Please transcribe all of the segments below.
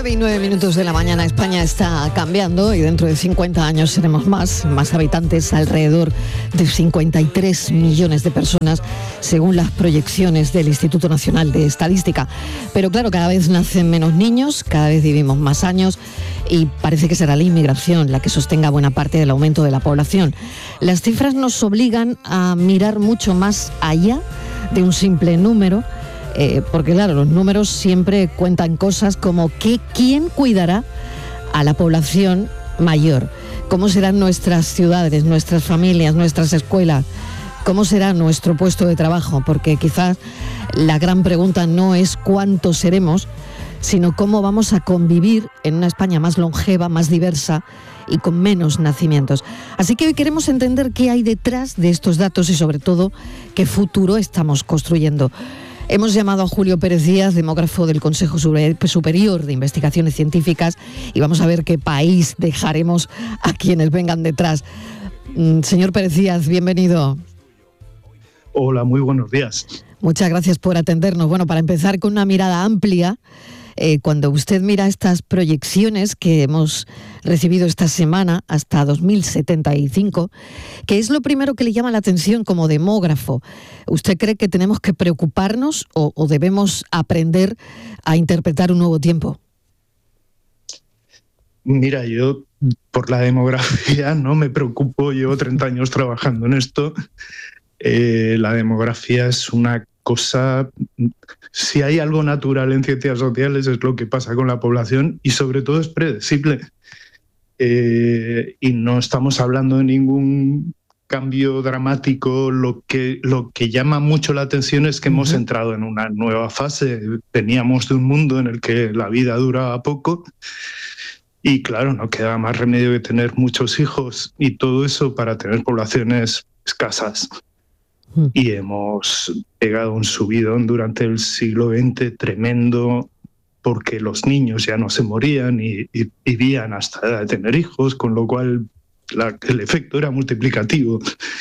9:09 de la mañana. España está cambiando y dentro de 50 años seremos más habitantes, alrededor de 53 millones de personas, según las proyecciones del Instituto Nacional de Estadística. Pero claro, cada vez nacen menos niños, cada vez vivimos más años y parece que será la inmigración la que sostenga buena parte del aumento de la población. Las cifras nos obligan a mirar mucho más allá de un simple número, porque claro, los números siempre cuentan cosas como quién cuidará a la población mayor, cómo serán nuestras ciudades, nuestras familias, nuestras escuelas, cómo será nuestro puesto de trabajo, porque quizás la gran pregunta no es cuántos seremos, sino cómo vamos a convivir en una España más longeva, más diversa y con menos nacimientos. Así que hoy queremos entender qué hay detrás de estos datos y sobre todo qué futuro estamos construyendo. Hemos llamado a Julio Pérez Díaz, demógrafo del Consejo Superior de Investigaciones Científicas, y vamos a ver qué país dejaremos a quienes vengan detrás. Señor Pérez Díaz, bienvenido. Hola, muy buenos días. Muchas gracias por atendernos. Bueno, para empezar con una mirada amplia, cuando usted mira estas proyecciones que hemos recibido esta semana hasta 2075, ¿qué es lo primero que le llama la atención como demógrafo? ¿Usted cree que tenemos que preocuparnos o debemos aprender a interpretar un nuevo tiempo? Mira, yo por la demografía no me preocupo, llevo 30 años trabajando en esto. La demografía es una cosa, si hay algo natural en ciencias sociales es lo que pasa con la población y sobre todo es predecible. Y no estamos hablando de ningún cambio dramático. Lo que llama mucho la atención es que hemos entrado en una nueva fase. Veníamos de un mundo en el que la vida duraba poco y claro, no queda más remedio que tener muchos hijos y todo eso para tener poblaciones escasas. Y hemos pegado un subidón durante el siglo XX tremendo porque los niños ya no se morían y vivían hasta la edad de tener hijos, con lo cual el efecto era multiplicativo.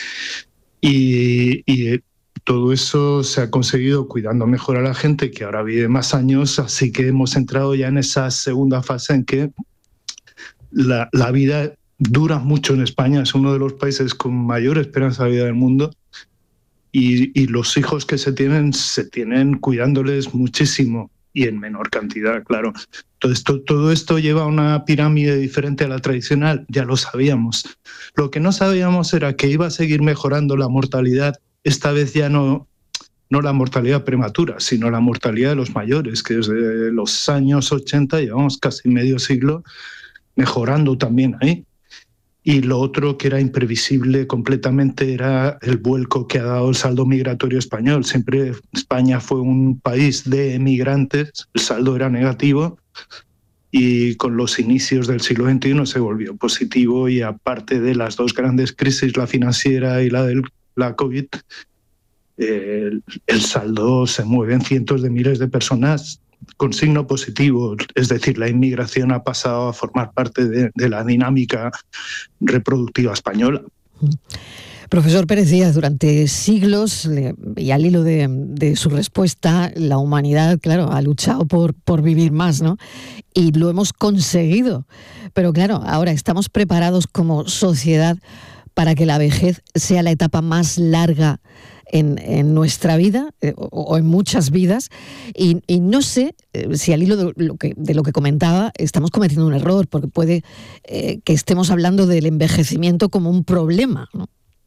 Y todo eso se ha conseguido cuidando mejor a la gente, que ahora vive más años, así que hemos entrado ya en esa segunda fase en que la vida dura mucho en España. Es uno de los países con mayor esperanza de vida del mundo. Y los hijos que se tienen cuidándoles muchísimo y en menor cantidad, claro. Todo esto lleva a una pirámide diferente a la tradicional, ya lo sabíamos. Lo que no sabíamos era que iba a seguir mejorando la mortalidad, esta vez ya no la mortalidad prematura, sino la mortalidad de los mayores, que desde los años 80 llevamos casi medio siglo mejorando también ahí. Y lo otro que era imprevisible completamente era el vuelco que ha dado el saldo migratorio español. Siempre España fue un país de emigrantes, el saldo era negativo y con los inicios del siglo XXI se volvió positivo y aparte de las dos grandes crisis, la financiera y la COVID, el saldo se mueve en cientos de miles de personas con signo positivo, es decir, la inmigración ha pasado a formar parte de la dinámica reproductiva española. Profesor Pérez Díaz, durante siglos, y al hilo de su respuesta, la humanidad, claro, ha luchado por vivir más, ¿no? Y lo hemos conseguido. Pero claro, ahora estamos preparados como sociedad para que la vejez sea la etapa más larga en nuestra vida o en muchas vidas y no sé si al hilo de lo que comentaba estamos cometiendo un error, porque puede que estemos hablando del envejecimiento como un problema, ¿no?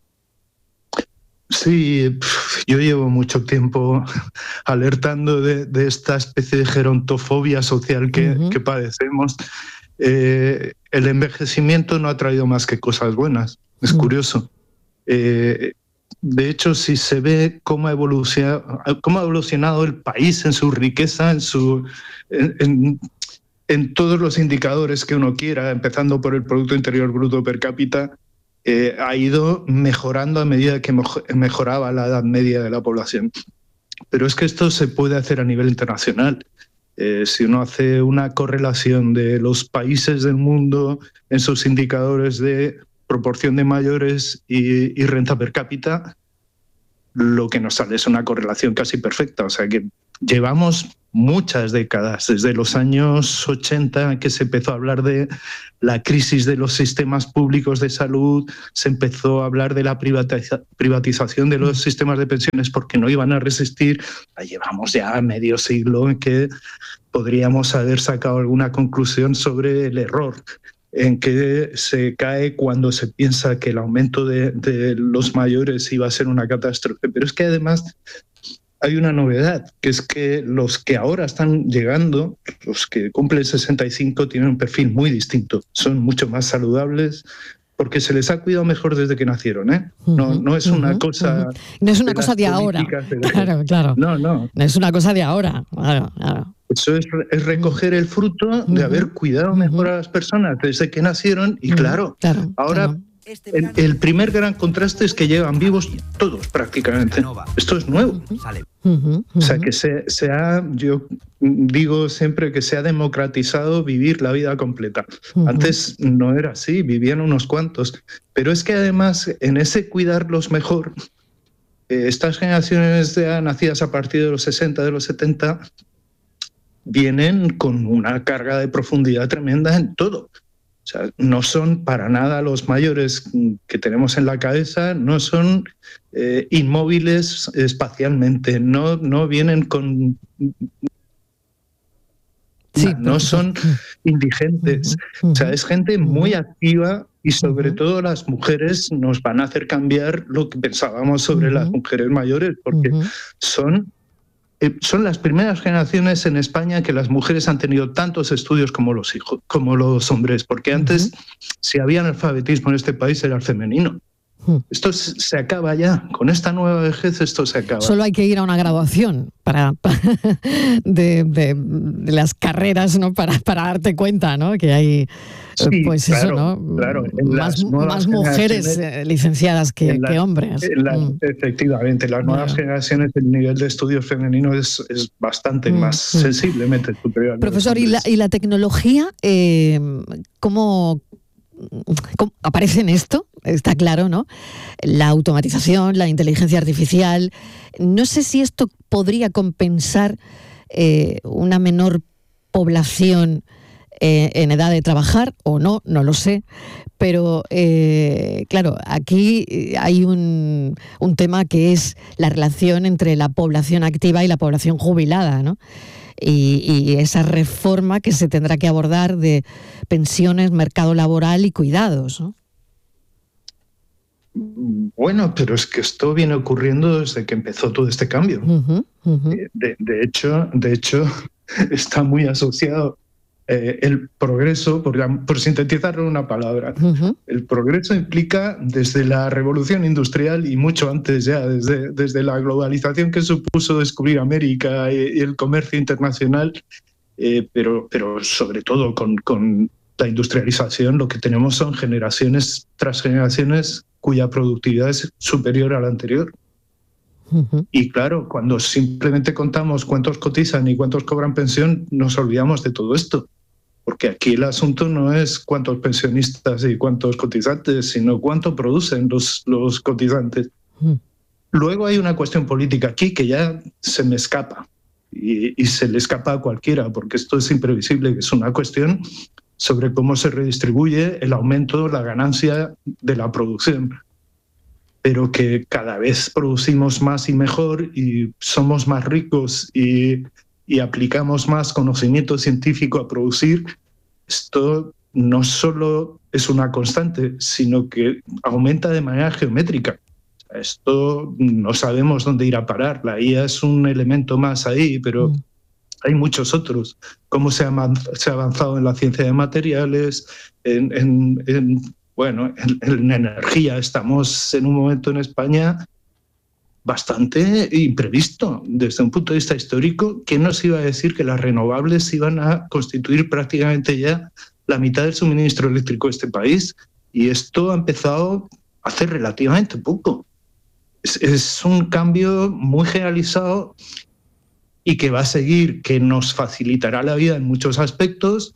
Sí, yo llevo mucho tiempo alertando de esta especie de gerontofobia social que padecemos. El envejecimiento no ha traído más que cosas buenas, es curioso. De hecho, si se ve cómo ha evolucionado el país en su riqueza, en todos los indicadores que uno quiera, empezando por el Producto Interior Bruto per cápita, ha ido mejorando a medida que mejoraba la edad media de la población. Pero es que esto se puede hacer a nivel internacional. Si uno hace una correlación de los países del mundo en sus indicadores de proporción de mayores y renta per cápita, lo que nos sale es una correlación casi perfecta. O sea que llevamos muchas décadas, desde los años 80 que se empezó a hablar de la crisis de los sistemas públicos de salud, se empezó a hablar de la privatización de los sistemas de pensiones porque no iban a resistir. Llevamos ya medio siglo en que podríamos haber sacado alguna conclusión sobre el error en que se cae cuando se piensa que el aumento de los mayores iba a ser una catástrofe. Pero es que además hay una novedad, que es que los que ahora están llegando, los que cumplen 65, tienen un perfil muy distinto. Son mucho más saludables porque se les ha cuidado mejor desde que nacieron, ¿eh? No es una cosa... No es una cosa de ahora. Claro. No. No es una cosa de ahora. Claro. Eso es recoger el fruto de haber cuidado mejor a las personas desde que nacieron y claro, ahora... Claro. El primer gran contraste es que llegan vivos todos prácticamente. Esto es nuevo. O sea, que yo digo siempre que se ha democratizado vivir la vida completa. Antes no era así, vivían unos cuantos. Pero es que además en ese cuidarlos mejor, estas generaciones nacidas a partir de los 60, de los 70, vienen con una carga de profundidad tremenda en todo. O sea, no son para nada los mayores que tenemos en la cabeza, no son inmóviles espacialmente, no vienen con... Sí, no son indigentes. O sea, es gente muy activa y sobre todo las mujeres nos van a hacer cambiar lo que pensábamos sobre las mujeres mayores, porque son las primeras generaciones en España que las mujeres han tenido tantos estudios como los hombres, porque antes, si había analfabetismo en este país, era el femenino. Esto se acaba ya. Con esta nueva vejez esto se acaba. Solo hay que ir a una graduación de las carreras, ¿no? Para darte cuenta, ¿no? Que hay pues claro, eso, ¿no? Claro. Más mujeres licenciadas que hombres. Efectivamente, las nuevas generaciones, el nivel de estudios femenino es bastante más sensiblemente superior. Profesor, ¿y la tecnología cómo aparece en esto? Está claro, ¿no? La automatización, la inteligencia artificial. No sé si esto podría compensar una menor población en edad de trabajar o no lo sé. Pero, claro, aquí hay un tema que es la relación entre la población activa y la población jubilada, ¿no? Y esa reforma que se tendrá que abordar de pensiones, mercado laboral y cuidados, ¿no? Bueno, pero es que esto viene ocurriendo desde que empezó todo este cambio. De hecho, está muy asociado el progreso, por sintetizarlo en una palabra. El progreso implica desde la revolución industrial y mucho antes ya, desde la globalización que supuso descubrir América y el comercio internacional, pero sobre todo con la industrialización, lo que tenemos son generaciones tras generaciones cuya productividad es superior a la anterior. Y claro, cuando simplemente contamos cuántos cotizan y cuántos cobran pensión, nos olvidamos de todo esto. Porque aquí el asunto no es cuántos pensionistas y cuántos cotizantes, sino cuánto producen los cotizantes. Luego hay una cuestión política aquí que ya se me escapa y se le escapa a cualquiera, porque esto es imprevisible, que es una cuestión sobre cómo se redistribuye el aumento, la ganancia de la producción. Pero que cada vez producimos más y mejor y somos más ricos y aplicamos más conocimiento científico a producir, esto no solo es una constante, sino que aumenta de manera geométrica. Esto no sabemos dónde ir a parar. La IA es un elemento más ahí, pero hay muchos otros. Cómo se ha avanzado en la ciencia de materiales, en energía. Estamos en un momento en España bastante imprevisto desde un punto de vista histórico. ¿Quién nos iba a decir que las renovables iban a constituir prácticamente ya la mitad del suministro eléctrico de este país? Y esto ha empezado hace relativamente poco. Es un cambio muy generalizado y que va a seguir, que nos facilitará la vida en muchos aspectos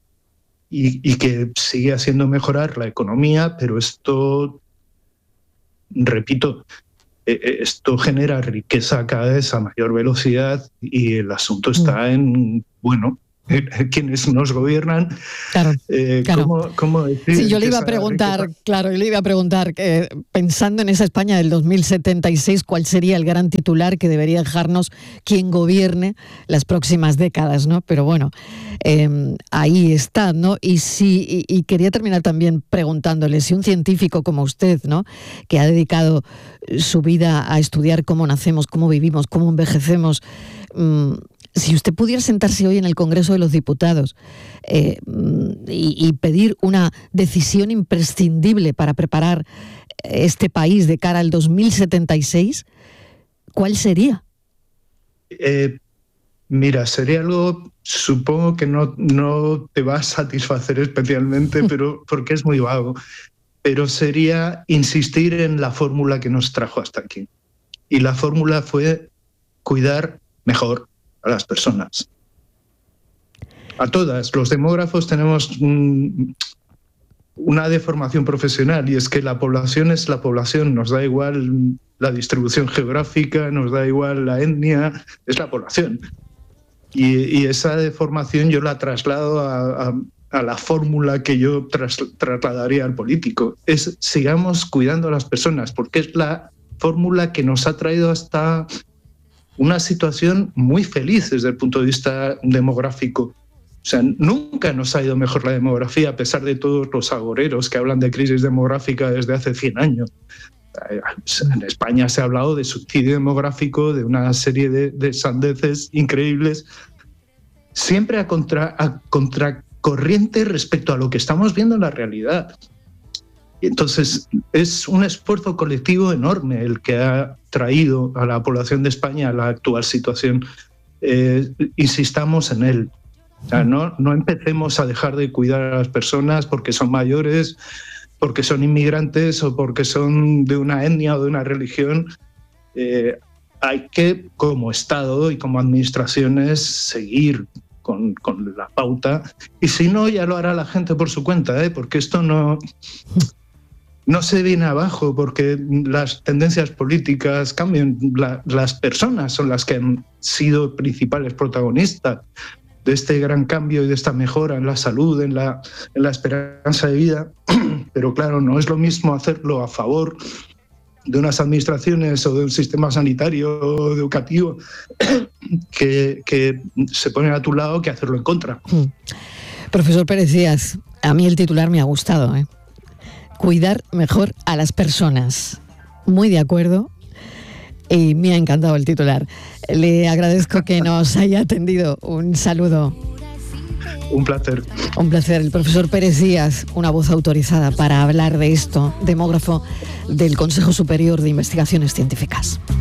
y que sigue haciendo mejorar la economía, pero esto, repito, esto genera riqueza cada vez a mayor velocidad y el asunto está en, bueno, quienes nos gobiernan. Claro. ¿Cómo decir? Sí, yo le iba a preguntar, pensando en esa España del 2076, ¿cuál sería el gran titular que debería dejarnos quien gobierne las próximas décadas, ¿no? Pero bueno, ahí está, ¿no? Y quería terminar también preguntándole si un científico como usted, ¿no?, que ha dedicado su vida a estudiar cómo nacemos, cómo vivimos, cómo envejecemos, si usted pudiera sentarse hoy en el Congreso de los Diputados y pedir una decisión imprescindible para preparar este país de cara al 2076, ¿cuál sería? Mira, sería algo, supongo que no te va a satisfacer especialmente, pero porque es muy vago, pero sería insistir en la fórmula que nos trajo hasta aquí. Y la fórmula fue cuidar mejor a las personas. A todas. Los demógrafos tenemos una deformación profesional, y es que la población es la población, nos da igual la distribución geográfica, nos da igual la etnia, es la población. Y esa deformación yo la traslado a la fórmula que yo trasladaría al político. Es sigamos cuidando a las personas, porque es la fórmula que nos ha traído hasta una situación muy feliz desde el punto de vista demográfico. O sea, nunca nos ha ido mejor la demografía, a pesar de todos los agoreros que hablan de crisis demográfica desde hace 100 años. En España se ha hablado de subsidio demográfico, de una serie de sandeces increíbles, siempre a contracorriente respecto a lo que estamos viendo en la realidad. Entonces, es un esfuerzo colectivo enorme el que ha traído a la población de España a la actual situación. Insistamos en él. O sea, no empecemos a dejar de cuidar a las personas porque son mayores, porque son inmigrantes o porque son de una etnia o de una religión. Hay que, como Estado y como administraciones, seguir con la pauta. Y si no, ya lo hará la gente por su cuenta, porque esto no se viene abajo porque las tendencias políticas cambian. Las personas son las que han sido principales protagonistas de este gran cambio y de esta mejora en la salud, en la esperanza de vida. Pero claro, no es lo mismo hacerlo a favor de unas administraciones o de un sistema sanitario o educativo que se ponen a tu lado que hacerlo en contra. Profesor Pérez Díaz, a mí el titular me ha gustado, Cuidar mejor a las personas. Muy de acuerdo. Y me ha encantado el titular. Le agradezco que nos haya atendido. Un saludo. Un placer. Un placer. El profesor Pérez Díaz, una voz autorizada para hablar de esto, demógrafo del Consejo Superior de Investigaciones Científicas.